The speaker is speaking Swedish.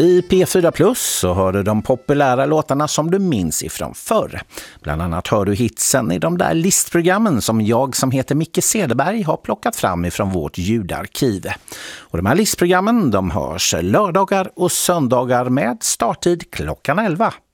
I P4 Plus så hör du de populära låtarna som du minns ifrån förr. Bland annat hör du hitsen i de där listprogrammen som jag som heter Micke Cederberg har plockat fram ifrån vårt ljudarkiv. Och de här listprogrammen de hörs lördagar och söndagar med starttid klockan 11.